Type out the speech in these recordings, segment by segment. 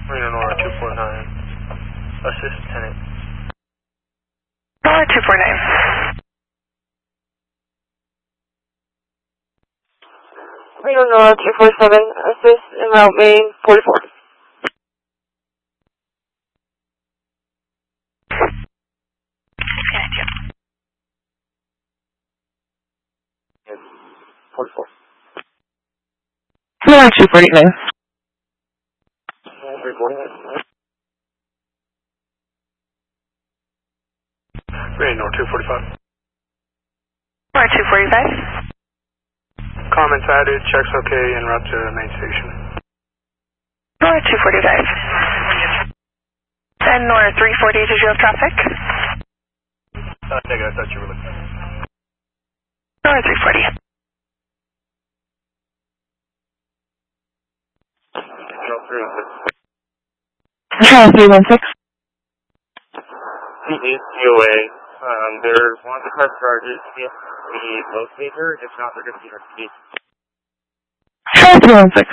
Reno Nora 249. Assist Tenant. Nora 249. Reno Nora 247. Assist en route main 44. Thank you. 44. Nora 249. 349. Reno 245. Nora 245. Comments added, checks okay, en route to main station. Nora 245. And Nora 340, did you have traffic? Negative, I thought you were looking. Nora 340. Control 316. COA. There's one of the car charges if the low speaker, if not, they're going to be speed. Control 316.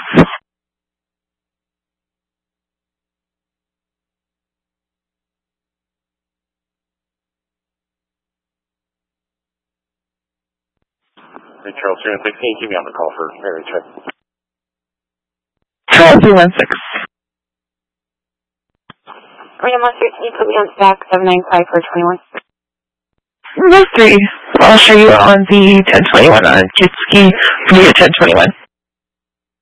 Control 316, keep me on the call for Mary check. Control 316. Reno Monster, can you put me on stack 795 for 21? Those three. I'll show you on the 1021 on Kitsuki for the 1021.